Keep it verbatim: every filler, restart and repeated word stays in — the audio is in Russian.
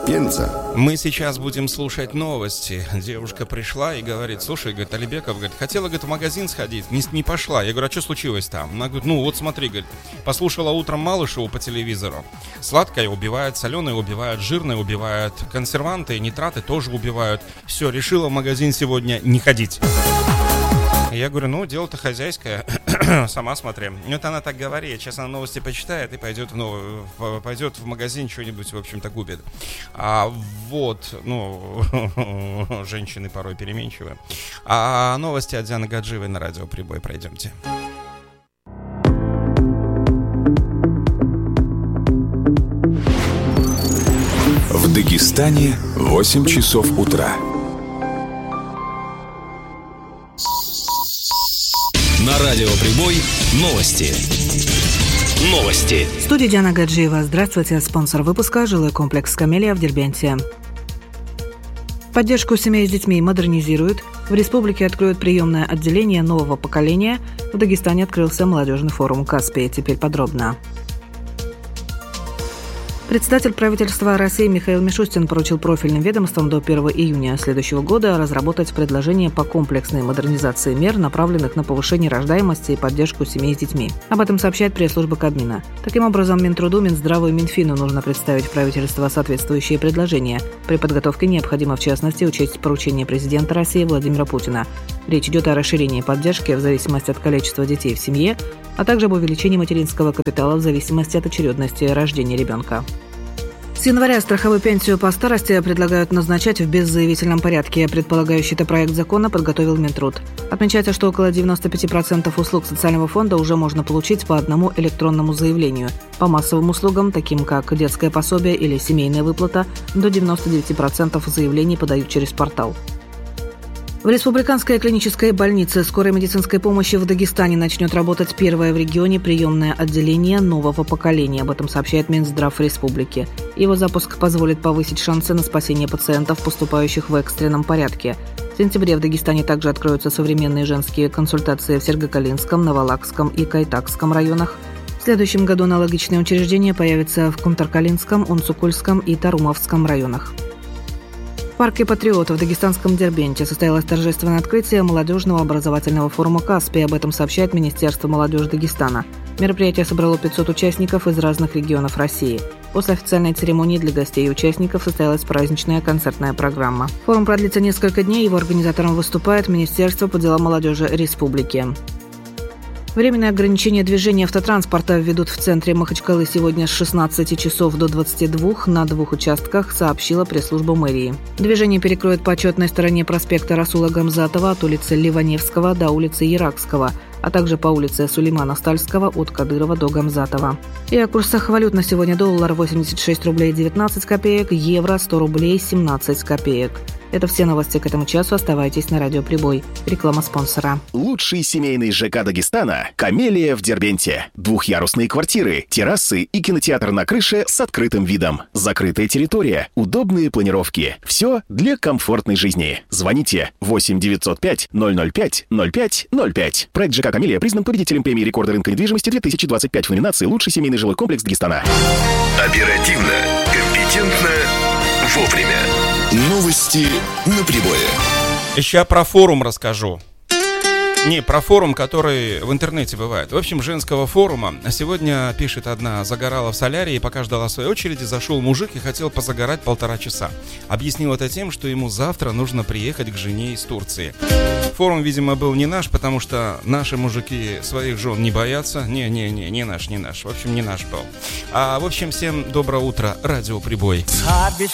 Пенза. Мы сейчас будем слушать новости. Девушка пришла и говорит: слушай, говорит, Алибеков, говорит, хотела, говорит, в магазин сходить, не, не пошла. Я говорю: а что случилось там? Она говорит: ну вот смотри, говорит, послушала утром Малышеву по телевизору. Сладкое убивает, соленое убивает, жирное убивает, консерванты, нитраты тоже убивают. Все, решила в магазин сегодня не ходить. Я говорю: ну, дело-то хозяйское, сама смотри. Вот она так говорит, сейчас она новости почитает и пойдет, ну, пойдет в магазин, что-нибудь, в общем-то, купит. А вот, ну, женщины порой переменчивые. А новости от Дианы Гаджиевой на радио «Прибой» пройдемте. В Дагестане восемь часов утра. На радио «Прибой» новости. Новости. В студии Диана Гаджиева. Здравствуйте. Спонсор выпуска — жилой комплекс «Камелия» в Дербенте. Поддержку семей с детьми модернизируют. В республике откроют приемное отделение нового поколения. В Дагестане открылся молодежный форум «Каспий». Теперь подробно. Председатель правительства России Михаил Мишустин поручил профильным ведомствам до первого июня следующего года разработать предложение по комплексной модернизации мер, направленных на повышение рождаемости и поддержку семей с детьми. Об этом сообщает пресс-служба Кабмина. Таким образом, Минтруду, Минздраву и Минфину нужно представить в правительство соответствующие предложения. При подготовке необходимо, в частности, учесть поручение президента России Владимира Путина. Речь идет о расширении поддержки в зависимости от количества детей в семье, а также об увеличении материнского капитала в зависимости от очередности рождения ребенка. С января страховую пенсию по старости предлагают назначать в беззаявительном порядке. Предполагающий это проект закона подготовил Минтруд. Отмечается, что около девяносто пять процентов услуг социального фонда уже можно получить по одному электронному заявлению. По массовым услугам, таким как детское пособие или семейная выплата, до девяносто девять процентов заявлений подают через портал. В Республиканской клинической больнице скорой медицинской помощи в Дагестане начнет работать первое в регионе приемное отделение нового поколения. Об этом сообщает Минздрав республики. Его запуск позволит повысить шансы на спасение пациентов, поступающих в экстренном порядке. В сентябре в Дагестане также откроются современные женские консультации в Сергокалинском, Новолакском и Кайтакском районах. В следующем году аналогичные учреждения появятся в Кумтаркалинском, Унцукульском и Тарумовском районах. В парке «Патриот» в дагестанском Дербенте состоялось торжественное открытие молодежного образовательного форума «Каспий». Об этом сообщает Министерство молодежи Дагестана. Мероприятие собрало пятьсот участников из разных регионов России. После официальной церемонии для гостей и участников состоялась праздничная концертная программа. Форум продлится несколько дней, его организатором выступает Министерство по делам молодежи республики. Временное ограничение движения автотранспорта введут в центре Махачкалы сегодня с шестнадцати часов до двадцати двух на двух участках, сообщила пресс-служба мэрии. Движение перекроет по отчетной стороне проспекта Расула Гамзатова от улицы Ливаневского до улицы Яракского, а также по улице Сулеймана Стальского от Кадырова до Гамзатова. И о курсах валют на сегодня: доллар восемьдесят шесть рублей девятнадцать копеек, евро сто рублей семнадцать копеек. Это все новости к этому часу. Оставайтесь на радио «Прибой». Реклама спонсора. Лучший семейный ЖК Дагестана – «Камелия» в Дербенте. Двухъярусные квартиры, террасы и кинотеатр на крыше с открытым видом. Закрытая территория, удобные планировки. Все для комфортной жизни. Звоните восемь девятьсот пять ноль ноль пять ноль пять ноль пять. Проект ЖК «Камелия» признан победителем премии рекорда рынка недвижимости две тысячи двадцать пять в номинации «Лучший семейный жилой комплекс Дагестана». Оперативно, компетентно, вовремя. Новости на Прибое. Еще про форум расскажу. Не, про форум, который в интернете бывает. В общем, женского форума. Сегодня, пишет одна, загорала в солярии, и пока ждала своей очереди, зашел мужик и хотел позагорать полтора часа. Объяснил это тем, что ему завтра нужно приехать к жене из Турции. Форум, видимо, был не наш, потому что наши мужики своих жен не боятся. Не-не-не, не наш, не наш. В общем, не наш был. А, в общем, всем доброе утро. Радио «Прибой».